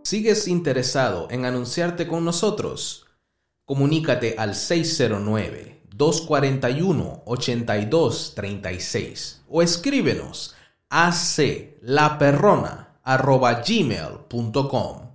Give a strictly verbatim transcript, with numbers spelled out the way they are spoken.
¿Sigues interesado en anunciarte con nosotros? Comunícate al seis cero nueve, dos cuatro uno, ocho dos tres seis o escríbenos a c la perrona arroba gmail punto com.